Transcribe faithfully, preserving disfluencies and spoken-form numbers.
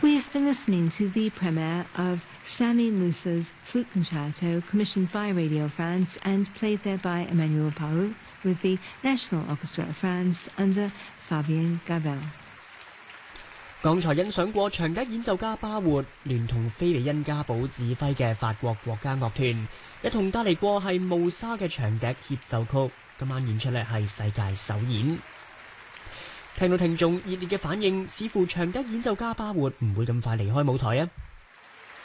We've been listening to the premiere of Sami Musa's Flute Concerto, commissioned by Radio France and played there by Emmanuel Pau with the National Orchestra of France under Fabien Gabel。 剛才欣賞過長笛演奏家巴活聯同菲比恩加堡指揮嘅法國國家樂團，一同帶嚟過係慕沙嘅長笛協奏曲。今晚演出呢係世界首演。聽到聽眾熱烈嘅反應，似乎長笛演奏家巴活唔會咁快離開舞台啊！